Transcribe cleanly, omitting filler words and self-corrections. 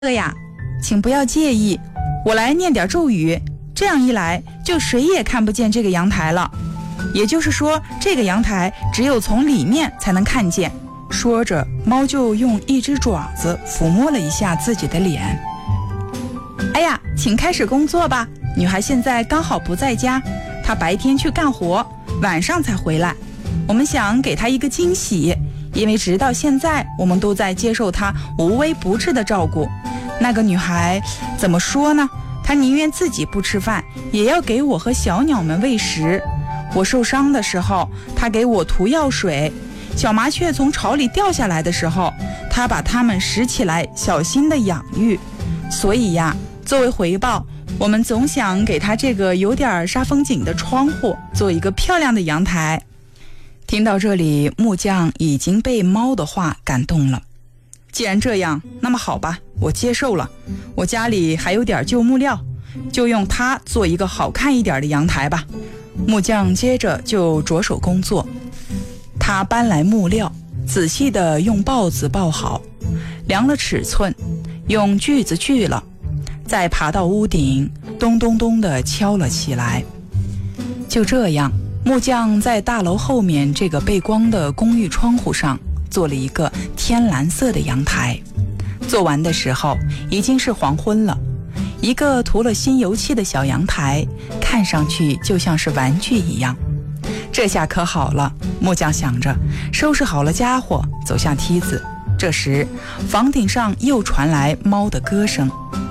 呀，请不要介意，我来念点咒语，这样一来就谁也看不见这个阳台了。也就是说，这个阳台只有从里面才能看见。说着，猫就用一只爪子抚摸了一下自己的脸。哎呀，请开始工作吧，女孩现在刚好不在家，她白天去干活，晚上才回来。我们想给她一个惊喜，因为直到现在我们都在接受她无微不至的照顾。那个女孩怎么说呢？她宁愿自己不吃饭，也要给我和小鸟们喂食。我受伤的时候，她给我涂药水；小麻雀从巢里掉下来的时候，她把它们拾起来，小心地养育。所以呀，作为回报，我们总想给她这个有点煞风景的窗户做一个漂亮的阳台。听到这里，木匠已经被猫的话感动了。既然这样，那么好吧，我接受了。我家里还有点旧木料，就用它做一个好看一点的阳台吧。木匠接着就着手工作，他搬来木料，仔细地用刨子刨好，量了尺寸，用锯子锯了，再爬到屋顶，咚咚咚地敲了起来。就这样，木匠在大楼后面这个背光的公寓窗户上做了一个天蓝色的阳台。做完的时候已经是黄昏了，一个涂了新油漆的小阳台，看上去就像是玩具一样。这下可好了，木匠想着，收拾好了家伙，走向梯子。这时房顶上又传来猫的歌声。